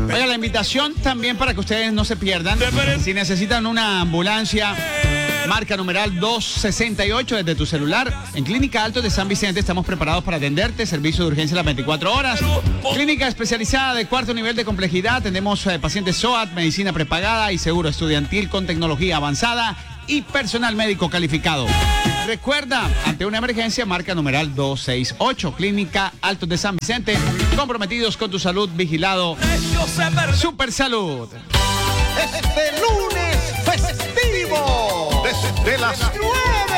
Oiga, la invitación también para que ustedes no se pierdan. Si necesitan una ambulancia, marca numeral 268 desde tu celular. En Clínica Altos de San Vicente estamos preparados para atenderte. Servicio de urgencia las 24 horas. Clínica especializada de 4º nivel de complejidad. Tenemos pacientes SOAT, medicina prepagada y seguro estudiantil con tecnología avanzada y personal médico calificado. Recuerda, ante una emergencia, marca numeral 268. Clínica Altos de San Vicente. Comprometidos con tu salud, vigilado. Super Salud. Este lunes festivo, desde las 9